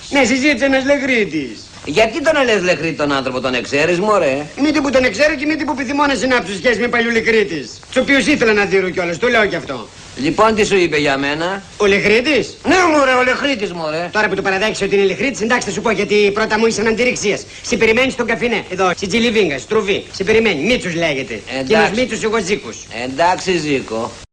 Ναι, συζήτησε ένας Λεχρήτης. Γιατί τον λες Λεχρήτη τον άνθρωπο, τον εξαίρεις μωρέ? Μήτε που τον ξέρω και μήτε που επιθυμώ να συνάψω σχέση με παλιού Λεχρήτης. Τους οποίους ήθελα να δείρω κιόλας, το λέω κι αυτό. Λοιπόν, τι σου είπε για μένα? Ο Λεχρήτης? Ναι μωρέ, ο Λεχρήτης μωρέ. Τώρα που το παραδέχεις ότι είναι Λεχρήτης, εντάξει θα σου πω γιατί πρώτα μου είσαι αντιρρηξίας. Σε περιμένει στον καφενέ, εδώ, στη Τζιλιβίγκα, στρουβή. Σε περιμένει, Μίτσος λέγεται. Κοινός Μίτσος, εγώ Ζήκος. Εντάξει Ζήκο.